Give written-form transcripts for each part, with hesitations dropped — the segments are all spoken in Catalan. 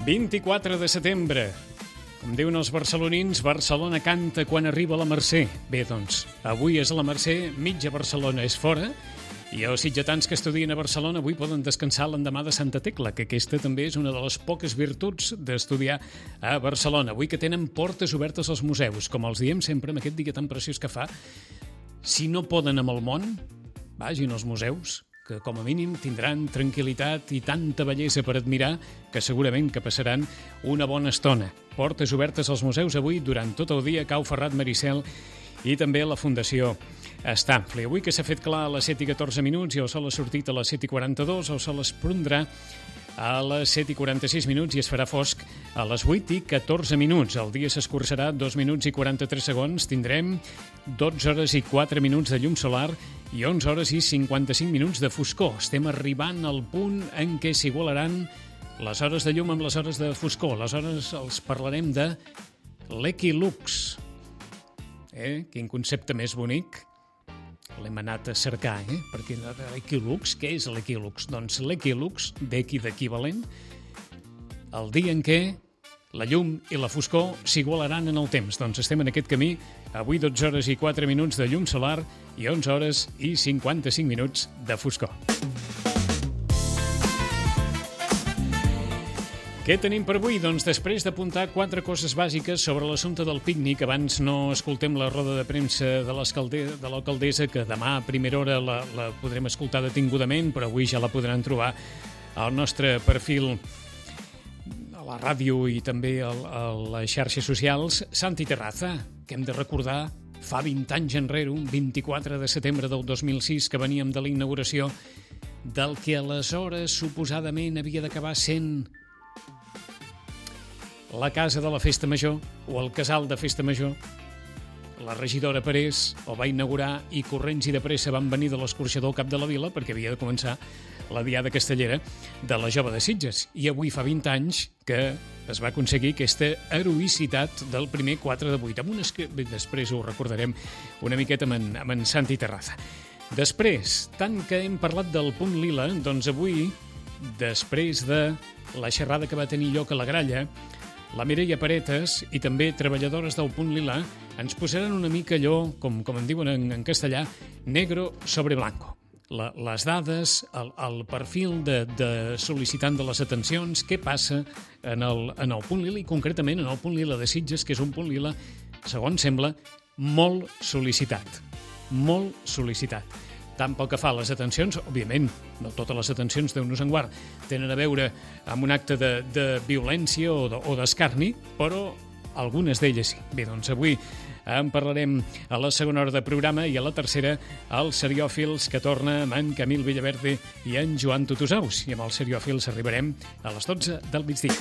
24 de setembre. Com diuen els barcelonins, Barcelona canta quan arriba la Mercè. Bé, doncs, avui és la Mercè, mitja Barcelona és fora, i els sitgetans que estudien a Barcelona avui poden descansar l'endemà de Santa Tecla, que aquesta també és una de les poques virtuts d'estudiar a Barcelona. Avui que tenen portes obertes als museus, com els diem sempre amb aquest dia tan preciós que fa. Si no poden amb el món, vagin als museus, que com a mínim tindran tranquil·litat i tanta bellesa per admirar que segurament que passaran una bona estona. Portes obertes als museus avui durant tot el dia, Cau Ferrat, Maricel i també la Fundació Stamfli. Avui que s'ha fet clar a les 7:14 i el sol ha sortit a les 7:42, el sol es prendrà a les 7:46 i es farà fosc a les 8:14. El dia s'escurçarà 2 minuts i 43 segons. Tindrem 12 hores i 4 minuts de llum solar i 11 hores i 55 minuts de foscor. Estem arribant al punt en què s'igualaran les hores de llum amb les hores de foscor. Aleshores els parlarem de l'equilux. Quin concepte més bonic. L'hem anat a cercar, perquè l'equilux, què és l'equilux? Doncs l'equilux, d'equivalent, el dia en què la llum i la foscor s'igualaran en el temps. Doncs estem en aquest camí, avui 12 hores i 4 minuts de llum solar i 11 hores i 55 minuts de foscor. Què tenim per avui? Doncs després d'apuntar 4 coses bàsiques sobre l'assumpte del pícnic, abans no escoltem la roda de premsa de l'alcaldessa, que demà a primera hora la podrem escoltar detingudament, però avui ja la podran trobar al nostre perfil a la ràdio i també a les xarxes socials. Santi Terraza, que hem de recordar fa 20 anys enrere, un 24 de setembre del 2006, que veníem de la inauguració del que aleshores suposadament havia d'acabar sent la casa de la Festa Major o el casal de Festa Major. La regidora Parés ho va inaugurar i corrents i de pressa van venir de l'escorxador al cap de la vila perquè havia de començar la diada castellera de la Jove de Sitges. I avui fa 20 anys que es va aconseguir aquesta heroïcitat del primer 4 de 8. Després ho recordarem una miqueta amb en Santi Terraza. Després, tant que hem parlat del punt lila, doncs avui, després de la xerrada que va tenir lloc a la Gralla, la Mireia Paretes i també treballadores del Punt Lila ens posaran una mica allò, com en diuen en castellà, negro sobre blanco. Les dades, el perfil de sol·licitant de les atencions, què passa en el Punt Lila i concretament en el Punt Lila de Sitges, que és un Punt Lila, segons sembla, molt sol·licitat. Molt sol·licitat. Tant pel que fa a les atencions, òbviament, no totes les atencions, Déu-nos en guard, tenen a veure amb un acte de violència o d'escarni, però algunes d'elles sí. Bé, doncs avui en parlarem a la segona hora de programa i a la tercera als Seriòfils, que torna amb en Camil Villaverde i en Joan Tutusaus. I amb els Seriòfils arribarem a les 12 del migdia.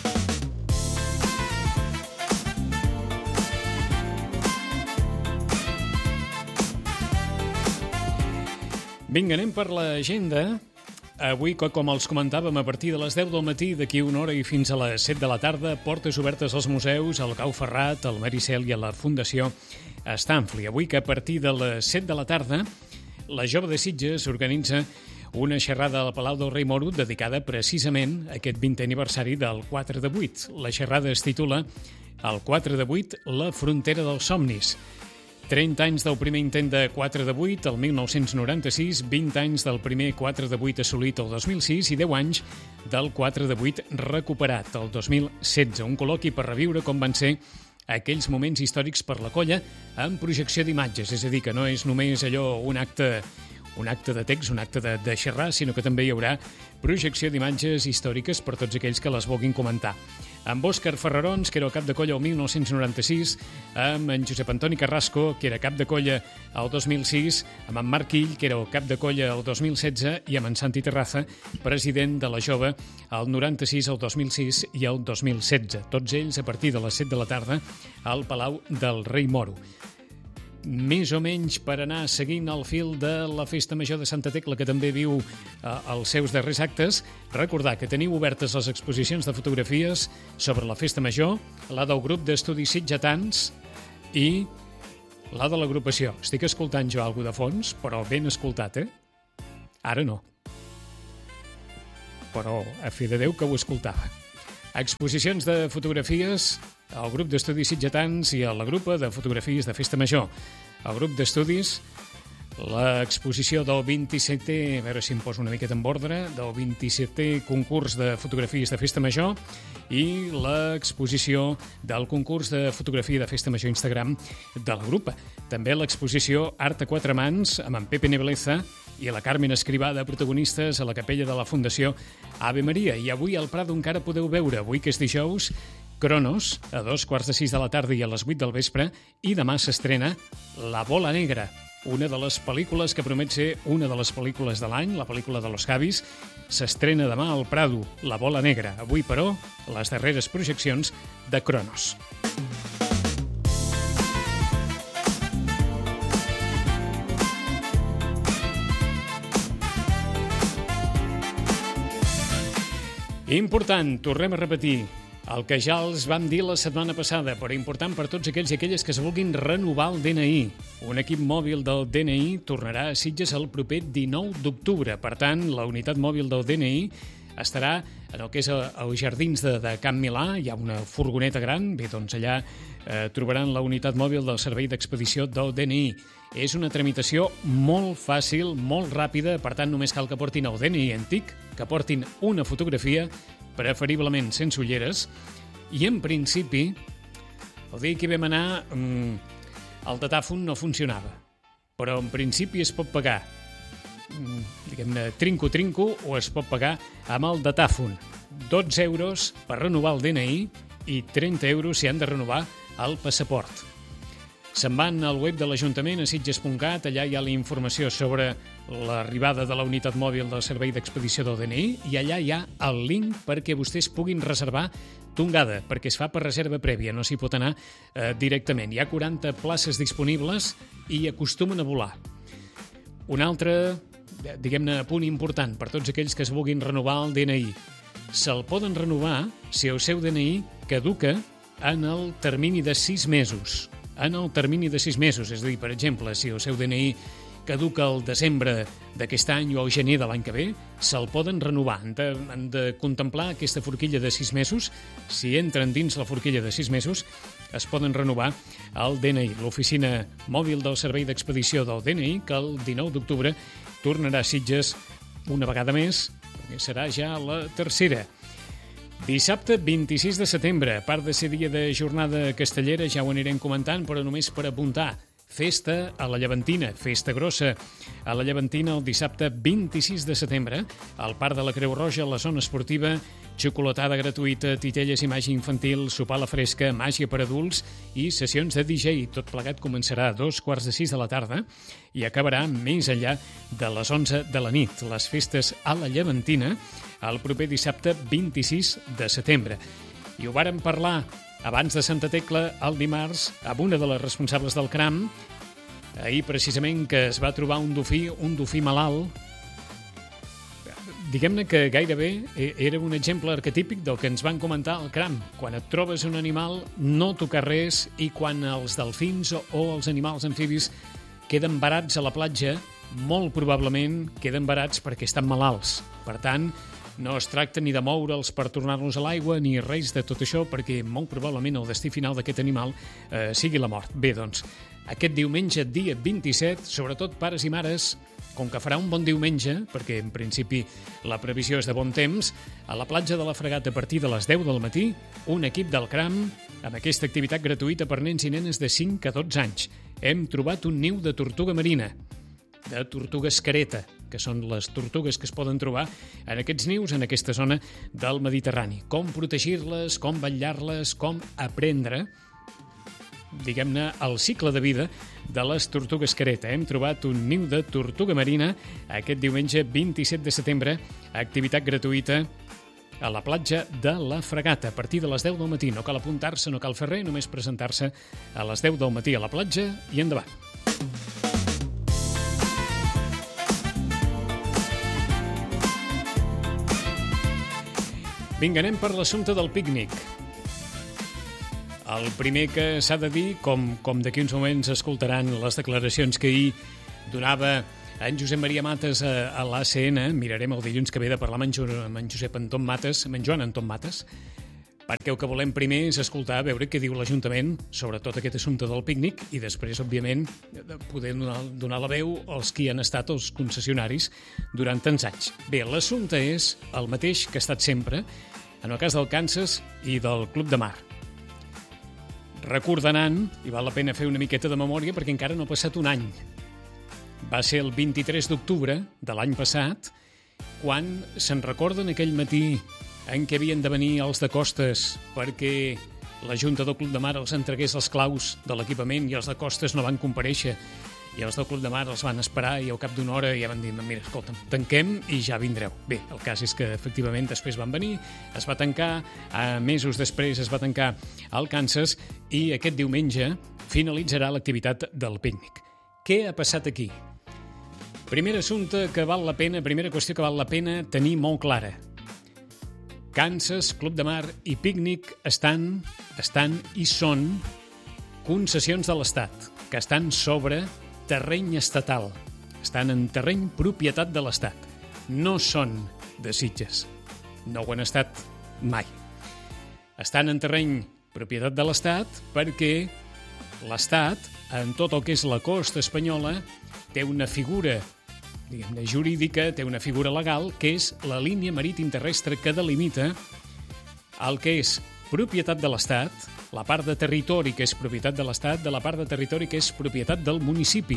Vinga, anem per l'agenda. Avui, com els comentàvem, a partir de les 10 del matí, d'aquí una hora i fins a les 7 de la tarda, portes obertes als museus, al Cau Ferrat, al Maricel i a la Fundació Stamfli. Avui que a partir de les 7 de la tarda, la Jove de Sitges organitza una xerrada al Palau del Rei Moro dedicada precisament a aquest 20è aniversari del 4 de 8. La xerrada es titula El 4 de 8, la frontera dels somnis. 30 anys del primer intent de 4 de 8, el 1996, 20 anys del primer 4 de 8 assolit el 2006 i 10 anys del 4 de 8 recuperat el 2016. Un col·loqui per reviure com van ser aquells moments històrics per la colla amb projecció d'imatges. És a dir, que no és només allò un acte de text, un acte de xerrar, sinó que també hi haurà projecció d'imatges històriques per tots aquells que les vulguin comentar. Amb Òscar Ferrarons, que era el cap de colla el 1996, amb en Josep Antoni Carrasco, que era cap de colla el 2006, amb en Marc Ill, que era el cap de colla el 2016, i amb en Santi Terraza, president de la Jove, el 96, el 2006 i el 2016. Tots ells a partir de les 7 de la tarda al Palau del Rei Moro. Més o menys per anar seguint el fil de la Festa Major de Santa Tecla, que també viu els seus darrers actes. Recordar que teniu obertes les exposicions de fotografies sobre la Festa Major, la del grup d'estudis sitgetans i la de l'agrupació. Estic escoltant jo alguna de fons, però ben escoltat, Ara no. Però a fi de Déu que ho escoltava. exposicions de fotografies al grup d'estudis sitgetans i a la grupa de fotografies de Festa Major. El grup d'estudis, l'exposició del 27è, a veure si em poso una miqueta en ordre, del 27è concurs de fotografies de Festa Major i l'exposició del concurs de fotografia de Festa Major Instagram de la grupa. També l'exposició Art a quatre mans amb en Pepe Nebeleza i la Carmen Escrivà de protagonistes a la capella de la Fundació Ave Maria. I avui al Prado encara podeu veure, avui que és dijous, Cronos, a 2:15 de la tarda i a les 8 del vespre, i demà s'estrena La bola negra, una de les pel·lícules que promet ser una de les pel·lícules de l'any, la pel·lícula de los Javis. S'estrena demà al Prado, La bola negra. Avui, però, les darreres projeccions de Cronos. Important, tornem a repetir el que ja els vam dir la setmana passada, però important per tots aquells i aquelles que es vulguin renovar el DNI. Un equip mòbil del DNI tornarà a Sitges el proper 19 d'octubre. Per tant, la unitat mòbil del DNI estarà en el que és els jardins de Can Milà. Hi ha una furgoneta gran. Bé, doncs allà trobaran la unitat mòbil del servei d'expedició del DNI. És una tramitació molt fàcil, molt ràpida, per tant només cal que portin el DNI antic, que portin una fotografia, preferiblement sense ulleres, i en principi, el dia que vam anar, el datàfon no funcionava, però en principi es pot pagar, diguem-ne, trinco, o es pot pagar amb el datàfon. 12 euros per renovar el DNI i 30 euros si han de renovar el passaport. Se'n van al web de l'Ajuntament, a sitges.cat, allà hi ha la informació sobre l'arribada de la unitat mòbil del servei d'expedició del DNI i allà hi ha el link perquè vostès puguin reservar tongada, perquè es fa per reserva prèvia, no s'hi pot anar directament. Hi ha 40 places disponibles i acostumen a volar. Un altre, diguem-ne, punt important per tots aquells que es vulguin renovar el DNI. Se'l poden renovar si el seu DNI caduca en el termini de 6 mesos. En el termini de 6 mesos, és a dir, per exemple, si el seu DNI caduca el desembre d'aquest any o el gener de l'any que ve, se'l poden renovar. Han de contemplar aquesta forquilla de 6 mesos. Si entren dins la forquilla de 6 mesos, es poden renovar el DNI. L'oficina mòbil del servei d'expedició del DNI, que el 19 d'octubre tornarà a Sitges una vegada més, perquè serà ja la tercera. Dissabte 26 de setembre, a part de ser dia de jornada castellera, ja ho anirem comentant, però només per apuntar. Festa a la Llevantina, festa grossa a la Llevantina el dissabte 26 de setembre, al Parc de la Creu Roja, a la zona esportiva, xocolatada gratuïta, titelles i màgia infantil, sopar a la fresca, màgia per adults i sessions de DJ. Tot plegat començarà a 2:15 de la tarda i acabarà més enllà de les 11 de la nit. Les festes a la Llevantina el proper dissabte 26 de setembre. I ho vàrem parlar abans de Santa Tecla, el dimarts, amb una de les responsables del CRAM, ahir precisament que es va trobar un dofí malalt. Diguem-ne que gairebé era un exemple arquetípic del que ens van comentar al CRAM. Quan et trobes un animal, no tocar res, i quan els delfins o els animals amfibis queden varats a la platja, molt probablement queden varats perquè estan malalts. Per tant, no es tracta ni de moure'ls per tornar-los a l'aigua ni res de tot això, perquè molt probablement el destí final d'aquest animal sigui la mort. Bé, doncs, aquest diumenge, dia 27, sobretot pares i mares, com que farà un bon diumenge, perquè en principi la previsió és de bon temps, a la platja de la Fregata a partir de les 10 del matí, un equip del CRAM amb aquesta activitat gratuïta per nens i nenes de 5 a 12 anys. Hem trobat un niu de tortuga marina, de tortugues careta, que són les tortugues que es poden trobar en aquests nius, en aquesta zona del Mediterrani. Com protegir-les, com vetllar-les, com aprendre, diguem-ne, el cicle de vida de les tortugues careta. Hem trobat un niu de tortuga marina aquest diumenge 27 de setembre, activitat gratuïta a la platja de la Fregata, a partir de les 10 del matí. No cal apuntar-se, no cal fer res, només presentar-se a les 10 del matí a la platja i endavant. Vinga, anem per l'assumpte del pícnic. El primer que s'ha de dir, com d'aquí uns moments escoltaran les declaracions que ahir donava en Josep Maria Mates a l'ACN, mirarem el dilluns que ve de parlar amb en Josep Anton Mates, amb en Joan Anton Mates, perquè el que volem primer és escoltar, veure què diu l'Ajuntament sobre tot aquest assumpte del pícnic i després, òbviament, poder donar la veu als qui han estat els concessionaris durant tants anys. Bé, l'assumpte és el mateix que ha estat sempre, en el cas del Kansas i del Club de Mar. Recordaran, i val la pena fer una miqueta de memòria perquè encara no ha passat un any. Va ser el 23 d'octubre de l'any passat, quan se'n recorden aquell matí en què havien de venir els de Costes perquè la Junta del Club de Mar els entregués els claus de l'equipament i els de Costes no van comparèixer i els del Club de Mar els van esperar i al cap d'una hora ja van dir, mira, escolta'm, tanquem i ja vindreu. Bé, el cas és que efectivament després van venir, es va tancar, mesos després es va tancar el Kansas i aquest diumenge finalitzarà l'activitat del pícnic. Què ha passat aquí? Primer assumpte que val la pena, primera qüestió que val la pena tenir molt clara. Kansas, Club de Mar i pícnic estan i són concessions de l'Estat, que estan sobre terreny estatal. Estan en terreny propietat de l'Estat. No són de Sitges. No ho han estat mai. Estan en terreny propietat de l'Estat perquè l'Estat, en tot el que és la costa espanyola, té una figura jurídica, té una figura legal, que és la línia marítim terrestre que delimita el que és propietat de l'Estat, la part de territori que és propietat de l'Estat, de la part de territori que és propietat del municipi.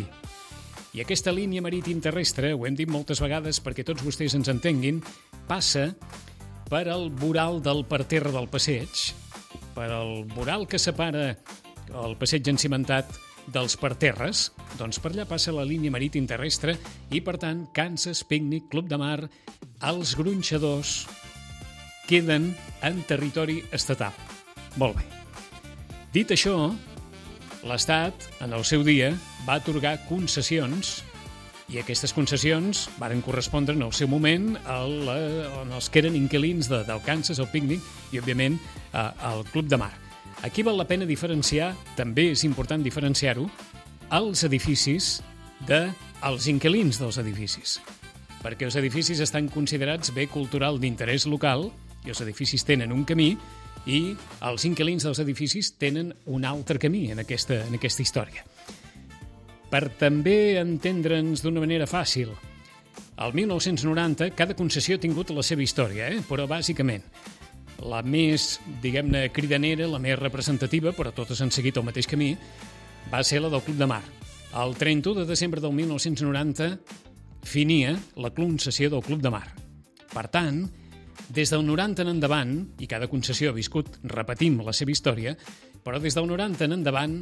I aquesta línia marítim terrestre, ho hem dit moltes vegades perquè tots vostès ens entenguin, passa per al voral del parterre del passeig, per al voral que separa el passeig encimentat dels parterres, doncs per allà passa la línia marítim terrestre i, per tant, Kansas, Pícnic, Club de Mar, els gronxadors queden en territori estatal. Molt bé. Dit això, l'Estat, en el seu dia, va atorgar concessions i aquestes concessions varen correspondre en el seu moment als que eren inquilins del Kansas, el Pícnic i, òbviament, al Club de Mar. Aquí val la pena diferenciar, també és important diferenciar-ho, els edificis dels inquilins dels edificis. Perquè els edificis estan considerats bé cultural d'interès local i els edificis tenen un camí i els inquilins dels edificis tenen un altre camí en aquesta història. Per també entendre'ns d'una manera fàcil, al 1990 cada concessió ha tingut la seva història, però bàsicament la més, diguem-ne, cridanera, la més representativa, però totes han seguit el mateix camí, va ser la del Club de Mar. El 31 de desembre del 1990 finia la concessió del Club de Mar. Per tant, des del 90 en endavant, i cada concessió ha viscut, repetim, la seva història, però des del 90 en endavant,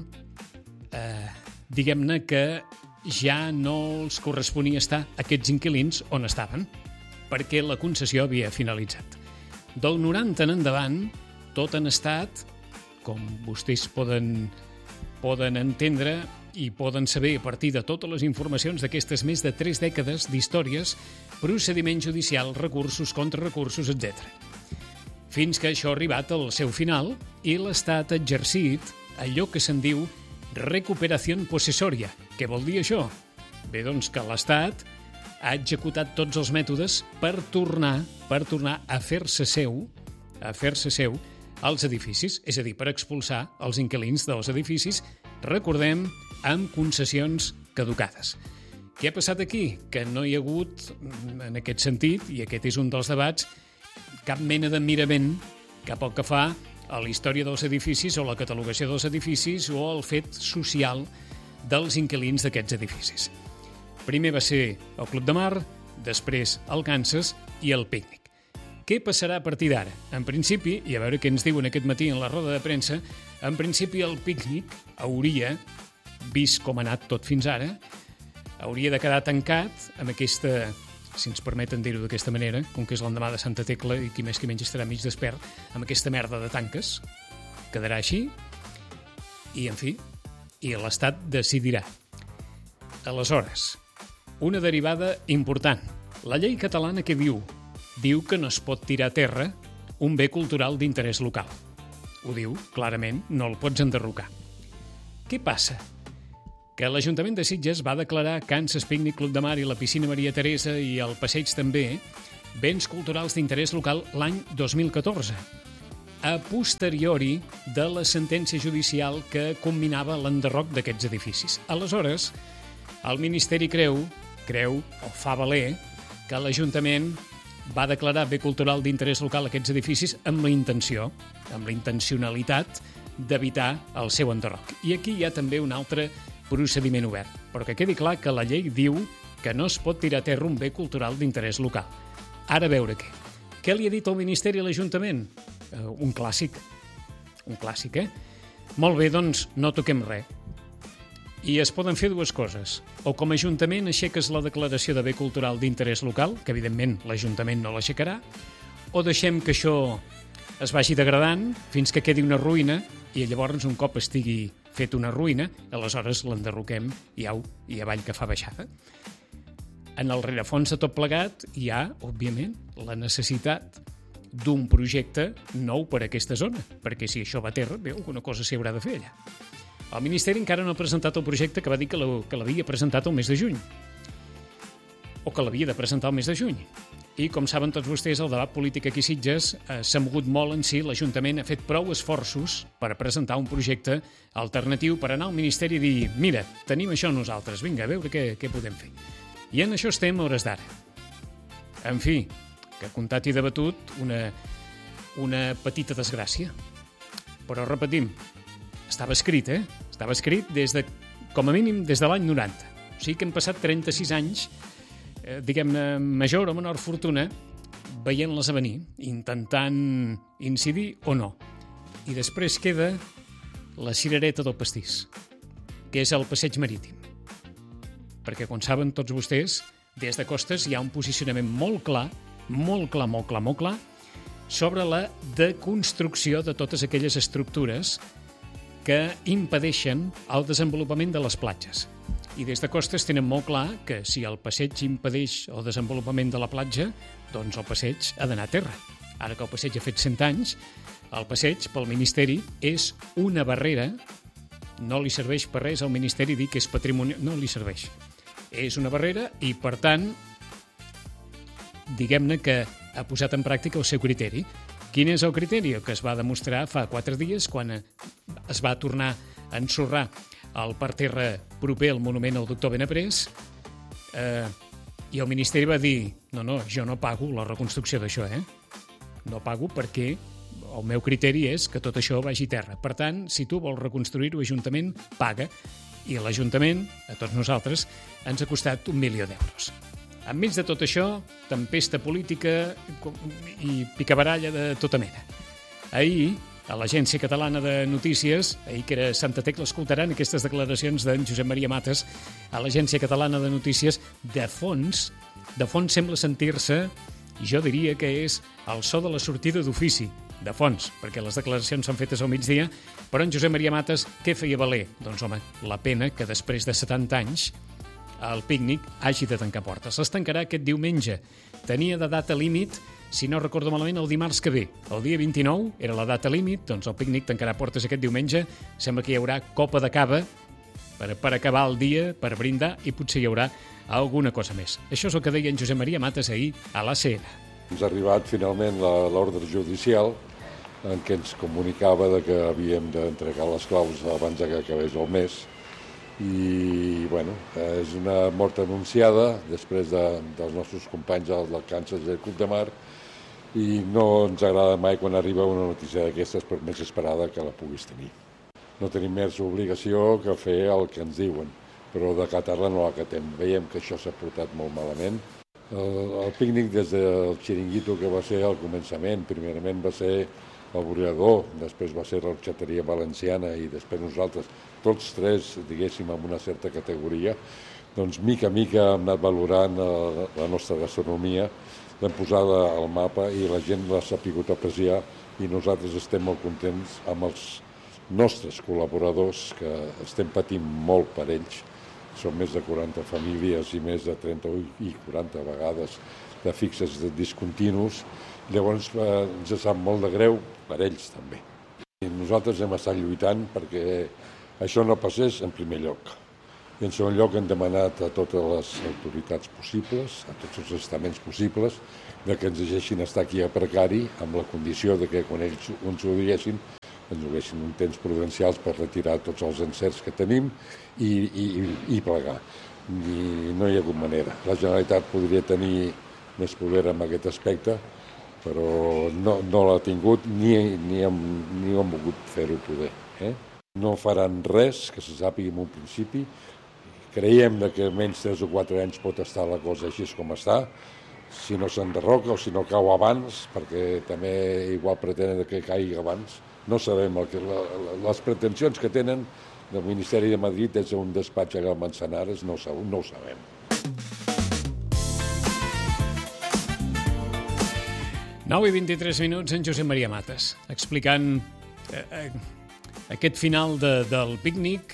diguem-ne que ja no els corresponia estar aquests inquilins on estaven, perquè la concessió havia finalitzat. Del 90 en endavant, tot han estat, com vostès poden entendre i poden saber a partir de totes les informacions d'aquestes més de 3 dècades d'històries, procediment judicial, recursos, contrarecursos, etc. Fins que això ha arribat al seu final i l'Estat ha exercit allò que se'n diu recuperació possessòria. Què vol dir això? Bé, doncs que l'Estat ha executat tots els mètodes per tornar a fer-se seu els edificis, és a dir, per expulsar els inquilins dels edificis, recordem, amb concessions caducades. Què ha passat aquí? Que no hi ha hagut, en aquest sentit, i aquest és un dels debats, cap mena d'admirament cap al que fa a la història dels edificis o la catalogació dels edificis o el fet social dels inquilins d'aquests edificis. Primer va ser el Club de Mar, després el Kansas i el Pícnic. Què passarà a partir d'ara? En principi, i a veure què ens diuen aquest matí en la roda de premsa, en principi el Pícnic hauria, vist com ha anat tot fins ara, hauria de quedar tancat amb aquesta, si ens permeten dir-ho d'aquesta manera, com que és l'endemà de Santa Tecla i qui més qui menys estarà mig despert, amb aquesta merda de tanques. Quedarà així i, en fi, i l'Estat decidirà. Aleshores, una derivada important. La llei catalana què diu? Diu que no es pot tirar a terra un bé cultural d'interès local. Ho diu, clarament, no el pots enderrocar. Què passa? Que l'Ajuntament de Sitges va declarar Kansas, Pícnic, Club de Mar i la piscina Maria Teresa i el passeig també béns culturals d'interès local l'any 2014. a posteriori de la sentència judicial que combinava l'enderroc d'aquests edificis. Aleshores, el Ministeri creu o fa valer que l'Ajuntament va declarar bé cultural d'interès local aquests edificis amb la intencionalitat d'evitar el seu enderroc. I aquí hi ha també un altre procediment obert, però que quedi clar que la llei diu que no es pot tirar a terra un bé cultural d'interès local. Ara a veure què. Què li ha dit el Ministeri a l'Ajuntament? Un clàssic. Un clàssic, Molt bé, doncs no toquem res. I es poden fer dues coses. O com a Ajuntament aixeques la declaració de bé cultural d'interès local, que evidentment l'Ajuntament no l'aixecarà, o deixem que això es vagi degradant fins que quedi una ruïna i llavors un cop estigui fet una ruïna, aleshores l'enderroquem i avall que fa baixada. En el rerefons de tot plegat hi ha, òbviament, la necessitat d'un projecte nou per a aquesta zona, perquè si això va a terra, bé, alguna cosa s'hi haurà de fer allà. El Ministeri encara no ha presentat el projecte que va dir que l'havia presentat el mes de juny, o que l'havia de presentar el mes de juny. I, com saben tots vostès, el debat polític aquí a Sitges s'ha mogut molt en si. L'Ajuntament ha fet prou esforços per presentar un projecte alternatiu per anar al Ministeri i dir mira, tenim això nosaltres, vinga, a veure què podem fer. I en això estem a hores d'ara. En fi, que comptat i debatut, una petita desgràcia. Però repetim, estava escrit, Estava escrit com a mínim des de l'any 90. O sigui que hem passat 36 anys, diguem-ne, major o menor fortuna, veient-les a venir, intentant incidir o no. I després queda la cirereta del pastís, que és el passeig marítim. Perquè, com saben tots vostès, des de Costes hi ha un posicionament molt clar sobre la deconstrucció de totes aquelles estructures que impedeixen el desenvolupament de les platges. I des de Costes tenen molt clar que si el passeig impedeix el desenvolupament de la platja, doncs el passeig ha d'anar a terra. Ara que el passeig ha fet 100 anys, el passeig pel Ministeri és una barrera, no li serveix per res al Ministeri dir que és patrimoni, no li serveix. És una barrera i, per tant, diguem-ne que ha posat en pràctica el seu criteri. Quin és el criteri? El que es va demostrar fa 4 dies quan es va tornar a ensorrar el parterre proper al monument al doctor Benaprés i el Ministeri va dir no, jo no pago la reconstrucció d'això, No pago perquè el meu criteri és que tot això vagi a terra. Per tant, si tu vols reconstruir-ho, l'Ajuntament paga i l'Ajuntament, a tots nosaltres, ens ha costat 1 milió d'euros. Enmig de tot això, tempesta política i picabaralla de tota mena. Ahir, a l'Agència Catalana de Notícies, ahir que era Santa Tecla, escoltaran aquestes declaracions d'en Josep Maria Matas a l'Agència Catalana de Notícies. De fons sembla sentir-se, jo diria que és el so de la sortida d'ofici, de fons, perquè les declaracions són fetes al migdia, però en Josep Maria Matas què feia valer? Doncs, home, la pena que després de 70 anys el pícnic hagi de tancar portes. Es tancarà aquest diumenge. Tenia de data límit, si no recordo malament, el dimarts que ve. El dia 29 era la data límit, doncs el pícnic tancarà portes aquest diumenge. Sembla que hi haurà copa de cava per acabar el dia, per brindar, i potser hi haurà alguna cosa més. Això és el que deia en Josep Maria Matas ahir a l'ACN. Ens ha arribat finalment l'ordre judicial en què ens comunicava que havíem d'entregar les claus abans que acabés el mes. I, bueno, és una mort anunciada després dels nostres companys del càncer del Club de Mar i no ens agrada mai quan arriba una notícia d'aquestes, per més esperada que la puguis tenir. No tenim més obligació que fer el que ens diuen, però d'acatar-la no l'acatem. Veiem que això s'ha portat molt malament. El pícnic des del xiringuito que va ser al començament, primerament va ser el Brollador, després va ser l'Orxateria Valenciana i després nosaltres, tots tres, diguéssim, amb una certa categoria, doncs mica a mica hem anat valorant la nostra gastronomia, l'hem posada al mapa i la gent l'ha sapigut apreciar i nosaltres estem molt contents amb els nostres col·laboradors, que estem patint molt per ells. Són més de 40 famílies i més de 30 i 40 vegades de fixes discontinus. Llavors ens sap molt de greu per ells també. I nosaltres hem estat lluitant perquè això no passés en primer lloc. I en segon lloc hem demanat a totes les autoritats possibles, a tots els estaments possibles, que ens deixessin estar aquí a precari amb la condició que quan ells ens ho diguessin, ens donessin un temps prudencials per retirar tots els encerts que tenim i plegar. I no hi ha hagut manera. La Generalitat podria tenir més poder en aquest aspecte, però no l'ha tingut ni han volgut fer-ho poder. No faran res, que se sàpiga en un principi. Creiem que menys 3 o 4 anys pot estar la cosa així com està, si no s'enderroca o si no cau abans, perquè també igual pretenen que caigui abans. No sabem les pretensions que tenen del Ministeri de Madrid des d'un despatx a Manzanares, no ho sabem. Nou i 23 minuts, en Josep Maria Matas, explicant aquest final del pícnic,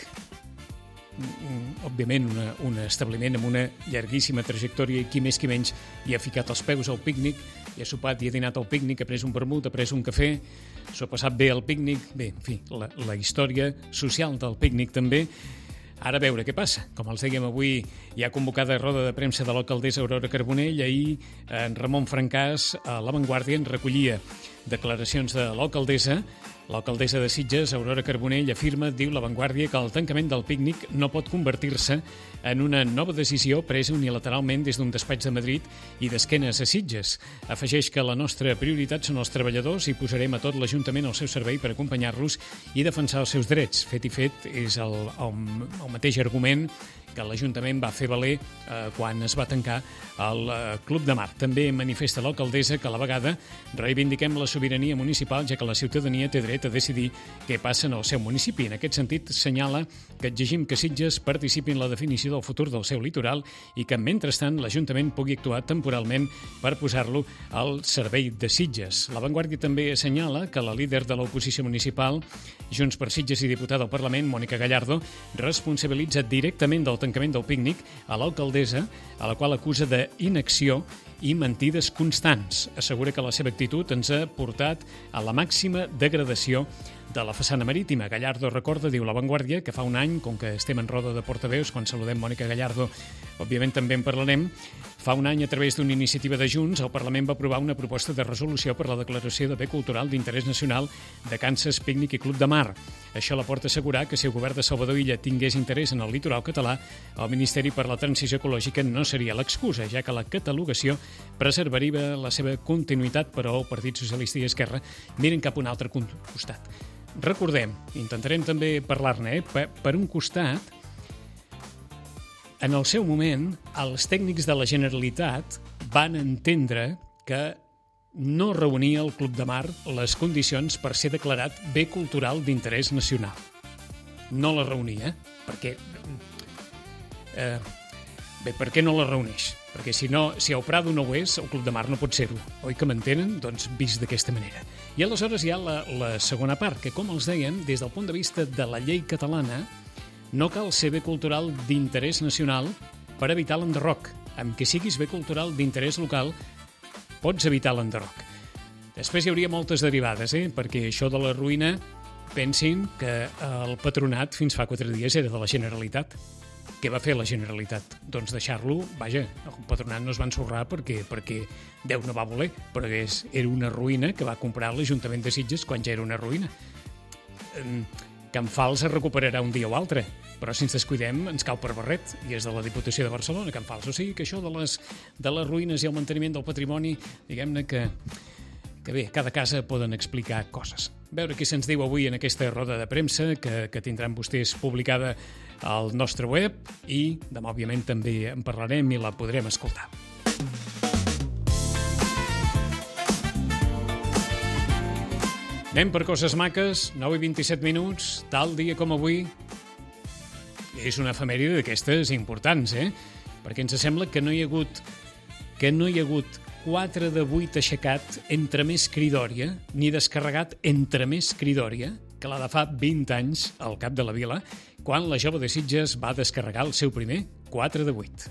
òbviament un establiment amb una llarguíssima trajectòria i qui més qui menys hi ha ficat els peus al pícnic, hi ha sopat, hi ha dinat al pícnic, ha pres un vermut, ha pres un cafè, s'ho ha passat bé al pícnic, bé, en fi, la història social del pícnic també. Ara a veure què passa. Com els dèiem avui, hi ha convocada roda de premsa de l'alcaldessa Aurora Carbonell. Ahir en Ramon Francàs a La Vanguardia en recollia declaracions de l'alcaldessa. L'alcaldessa de Sitges, Aurora Carbonell, afirma, diu La Vanguardia, que el tancament del pícnic no pot convertir-se en una nova decisió presa unilateralment des d'un despatx de Madrid i d'esquenes a Sitges. Afegeix que la nostra prioritat són els treballadors i posarem a tot l'Ajuntament al seu servei per acompanyar-los i defensar els seus drets. Fet i fet és el mateix argument que l'Ajuntament va fer valer quan es va tancar el Club de Mar. També manifesta l'alcaldessa que a la vegada reivindiquem la sobirania municipal, ja que la ciutadania té dret a decidir què passa en el seu municipi. En aquest sentit, senyala que exigim que Sitges participi en la definició del futur del seu litoral i que, mentrestant, l'Ajuntament pugui actuar temporalment per posar-lo al servei de Sitges. La Vanguardia també assenyala que la líder de l'oposició municipal, Junts per Sitges i diputada al Parlament, Mònica Gallardo, responsabilitza directament del tancament del pícnic a l'alcaldessa, a la qual acusa d'inacció i mentides constants. Assegura que la seva actitud ens ha portat a la màxima degradació de la façana marítima. Gallardo recorda, diu La Vanguardia, que fa un any, com que estem en roda de portaveus, quan saludem Mònica Gallardo, òbviament també en parlarem, fa un any, a través d'una iniciativa de Junts, el Parlament va aprovar una proposta de resolució per la declaració de bé cultural d'interès nacional de Kansas Pícnic i Club de Mar. Això la porta a assegurar que si el govern de Salvador Illa tingués interès en el litoral català, el Ministeri per la Transició Ecològica no seria l'excusa, ja que la catalogació preservaria la seva continuïtat, però el Partit Socialista i Esquerra miren cap a un altre costat. Recordem, intentarem també parlar-ne, per un costat, en el seu moment, els tècnics de la Generalitat van entendre que no reunia el Club de Mar les condicions per ser declarat bé cultural d'interès nacional. No la reunia, perquè... per què no la reuneix? Perquè si el Prado no ho és, el Club de Mar no pot ser-ho. Oi que m'entenen? Doncs vist d'aquesta manera. I aleshores hi ha la segona part, que com els dèiem, des del punt de vista de la llei catalana, no cal ser bé cultural d'interès nacional per evitar l'enderroc. Amb que siguis bé cultural d'interès local, pots evitar l'enderroc. Després hi hauria moltes derivades, perquè això de la ruïna, pensin que el patronat fins fa 4 dies era de la Generalitat. Què va fer la Generalitat? Doncs deixar-lo, vaja, el patronat no es va ensorrar perquè Déu no va voler, però era una ruïna que va comprar l'Ajuntament de Sitges quan ja era una ruïna. Can Fals es recuperarà un dia o altre, però si ens descuidem ens cau per barret, i és de la Diputació de Barcelona, Can Fals. O sigui que això de les ruïnes i el manteniment del patrimoni, diguem-ne que bé, cada casa poden explicar coses. A veure què se'ns diu avui en aquesta roda de premsa que tindran vostès publicada al nostre web i demà, òbviament, també en parlarem i la podrem escoltar. Anem per coses maques, 9 i 27 minuts, tal dia com avui. És una efemèride d'aquestes importants, perquè ens sembla que no hi ha hagut 4 de 8 aixecat entre més cridòria, ni descarregat entre més cridòria, que la de fa 20 anys al Cap de la Vila, quan la jove de Sitges va descarregar el seu primer 4 de 8.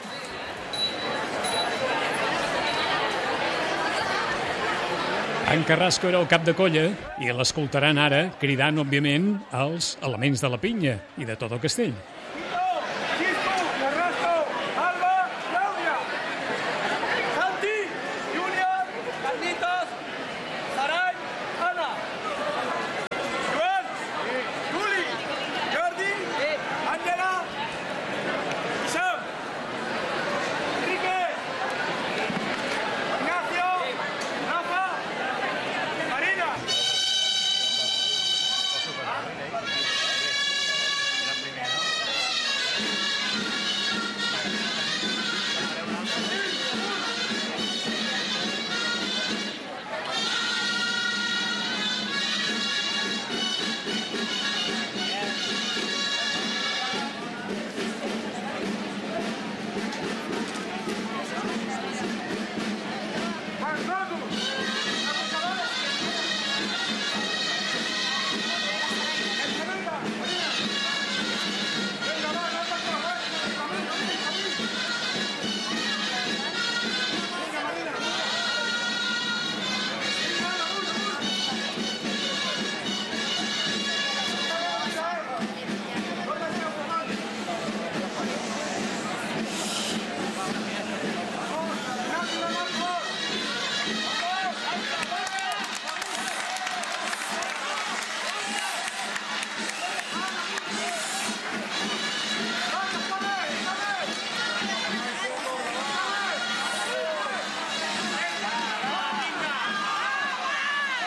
En Carrasco era el cap de colla i l'escoltaran ara cridant, òbviament, els elements de la pinya i de tot el castell.